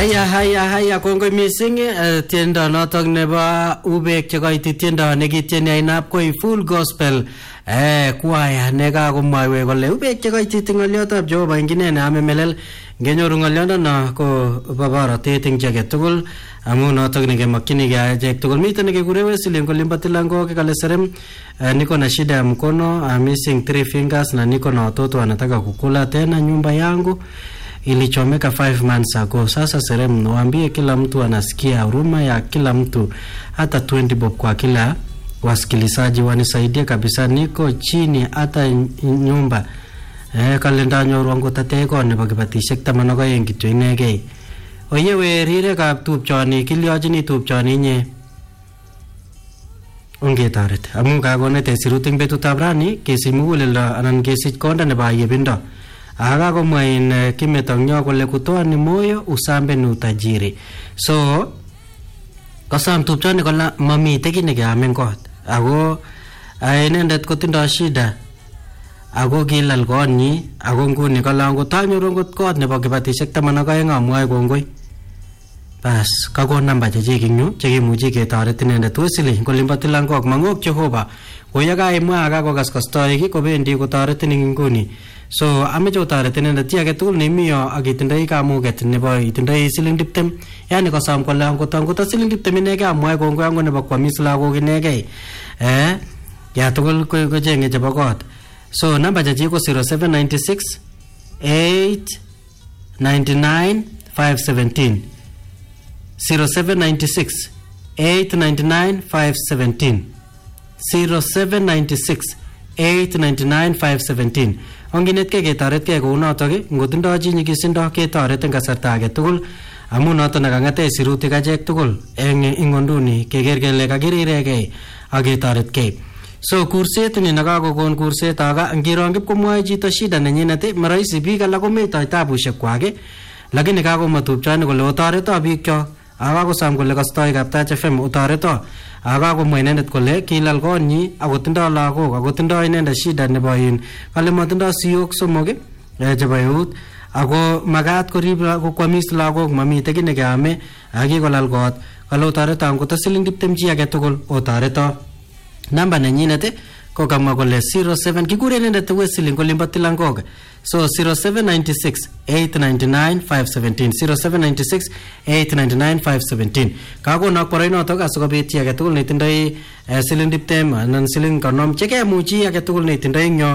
Haya kongoi missing tiendo notok nebo ubek chekoiti tiendo nekitieni ainab koi full gospel kwaya nekakomwaiwech kole ubek chekoiti ng'oliotab Jehova ingine ame melel ngenyoru ng'oliondono ko bo borotet eng chi age tugul amu notok nekemokchinigei achek tugul. Miten nekekure Wesley Ngolimba Tilango kale serem niko na shida ya mkono missing 3 fingers na niko na watoto wanataka kukula tena nyumba yangu ilichomeka 5 months ago. Sasa serem niwaambie kila mtu anasikia huruma ya kila mtu, hata 20 bob kwa kila wasikilizaji wanisaidie kabisa, niko chini hata nyumba kalenda nyoru wangu tateko nebo kibatishek 12 kityo inegei. Oyewe rirekab tupchoni kiliochini tupchoni inye ongetoret amu kakonete sirutik betutab rani kesich muguleldo anan kesich konda nebo yebindo. Akakomwain kimetong'yo kole kutoa ni moyo usambe ni utajiri. So kasam tupchoni kola mamite kiy nekeamen kot ako inendet kotindo shida ako kilal konyi ako nguni kola ngotanyoru ngot kot nebo kibatishek 12 amwae kongoi. Bas kakon namba chechik ing chekimuchi ketoret inendet. Wesley Ngolimba Tilango mang'ok Jehova koyakaimwa akakokas kastoik kobendi kotoretin ing nguni. So ameche otoret inendet chi age tugul neimi yo akitindoi kamuget nebo itindoi siling 20, yani kosom kole angot siling 20 inegei amwae kongoi angot nebo kwamis lagok inegei ya tugul kocheng'e chebo kot. So namba chechik ko 0796 899 517 0796 899 517 0796 899 517. Onginetkei ketoretkei kou notok ngotindoi chi nyikisindo ketoret eng kasarta age tugul amu notok nekang'ete sirutik achek tugul eng ing'onduni keker kele kakirirekei ak ketoretkei. So kurset ni nekakokon kurset aga ngirongib komwoe chito shida nenyinet maraisi biik alak kometoi tabushek kwak lakini kakomatupchoni kole otoreto biikchok akakosom kole kastoi Kaptach FM otoreto akakomwa inendet kole kilal konyi akotindoi lagok akotindoi inendet shida nebo kale matindoi siyok somok chebo eut ako makat korib kwamis lagok mamite kiy nekeame akikolal kot kale otoreto angot siling 20 chi age tugul otoreto. Namba nenyinet ko kamwa kole 07 kikure inendet Wesley Ngolimba Tilango. So 0796 899 517 0796 899 517. Kakonak poroy notok asikobit chi age tugul netindoi siling 20 anan siling 50 chekemuchi age tugul netindoi nyo